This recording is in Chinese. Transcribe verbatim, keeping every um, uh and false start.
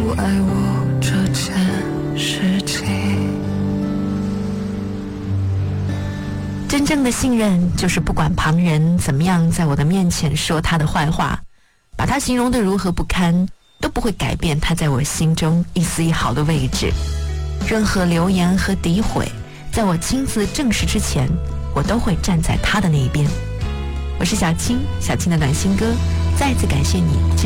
不爱我这件事情。 真正的信任就是不管旁人怎么样在我的面前说他的坏话，把他形容得如何不堪，都不会改变他在我心中一丝一毫的位置。任何流言和诋毁，在我亲自证实之前，我都会站在他的那一边。我是小青，小青的暖心歌，再次感谢你